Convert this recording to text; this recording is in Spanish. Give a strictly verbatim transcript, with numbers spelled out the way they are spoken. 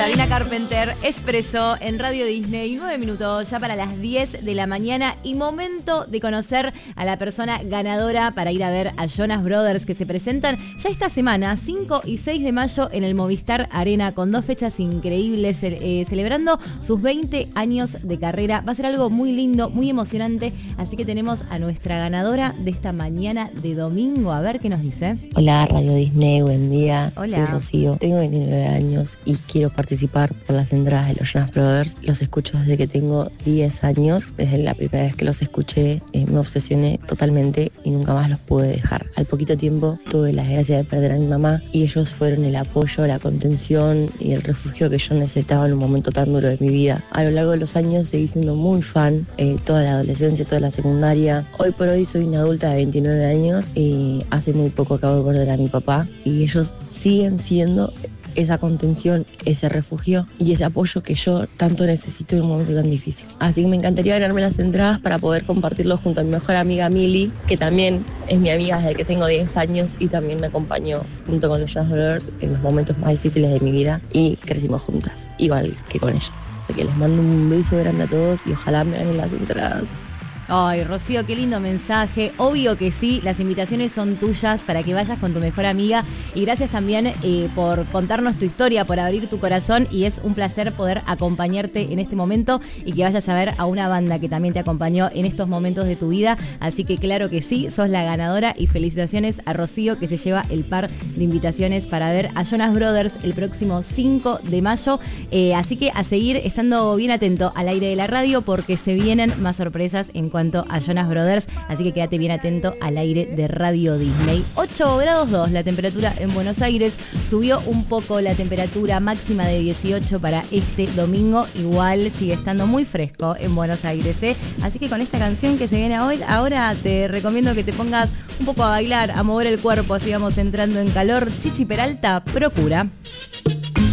Sabrina Carpenter, Expreso en Radio Disney, nueve minutos ya para las diez de la mañana y momento de conocer a la persona ganadora para ir a ver a Jonas Brothers, que se presentan ya esta semana, cinco y seis de mayo en el Movistar Arena, con dos fechas increíbles, eh, celebrando sus veinte años de carrera. Va a ser algo muy lindo, muy emocionante, así que tenemos a nuestra ganadora de esta mañana de domingo. A ver qué nos dice. Hola Radio Disney, buen día. Hola. Soy Rocío, tengo veintinueve años y quiero participar por las entradas de los Jonas Brothers. Los escucho desde que tengo diez años. Desde la primera vez que los escuché eh, me obsesioné totalmente y nunca más los pude dejar. Al poquito tiempo tuve la desgracia de perder a mi mamá y ellos fueron el apoyo, la contención y el refugio que yo necesitaba en un momento tan duro de mi vida. A lo largo de los años seguí siendo muy fan, eh, toda la adolescencia, toda la secundaria. Hoy por hoy soy una adulta de veintinueve años y hace muy poco acabo de perder a mi papá y ellos siguen siendo esa contención, ese refugio y ese apoyo que yo tanto necesito en un momento tan difícil. Así que me encantaría ganarme las entradas para poder compartirlo junto a mi mejor amiga Mili, que también es mi amiga desde que tengo diez años y también me acompañó junto con los Jonas Brothers en los momentos más difíciles de mi vida y crecimos juntas, igual que con ellos. Así que les mando un beso grande a todos y ojalá me ganen las entradas. Ay, Rocío, qué lindo mensaje. Obvio que sí, las invitaciones son tuyas para que vayas con tu mejor amiga. Y gracias también eh, por contarnos tu historia, por abrir tu corazón. Y es un placer poder acompañarte en este momento y que vayas a ver a una banda que también te acompañó en estos momentos de tu vida. Así que claro que sí, sos la ganadora y felicitaciones a Rocío, que se lleva el par de invitaciones para ver a Jonas Brothers el próximo cinco de mayo. Eh, así que a seguir estando bien atento al aire de la radio porque se vienen más sorpresas en cuanto a Jonas Brothers, así que quédate bien atento al aire de Radio Disney. ocho grados dos la temperatura en Buenos Aires, subió un poco la temperatura máxima de dieciocho para este domingo, igual sigue estando muy fresco en Buenos Aires, ¿eh? Así que con esta canción que se viene hoy, ahora te recomiendo que te pongas un poco a bailar, a mover el cuerpo, así vamos entrando en calor. Chichi Peralta, Procura.